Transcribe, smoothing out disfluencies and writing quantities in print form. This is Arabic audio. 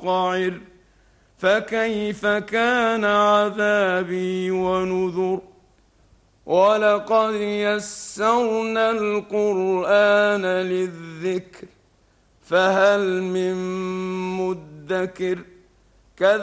قعر فكيف كان عذابي ونذر ولقد يسرنا القرآن للذكر فهل من مدكر